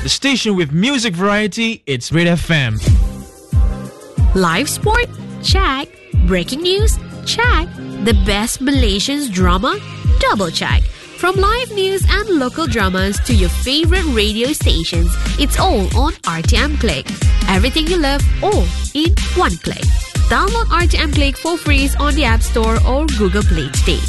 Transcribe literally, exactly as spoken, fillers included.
The station with music variety, it's Red F M. Live sport? Check. Breaking news? Check. The best Malaysian drama? Double check. From live news and local dramas to your favorite radio stations, it's all on R T M Click. Everything you love, all in one click. Download R T M Click for free on the App Store or Google Play today.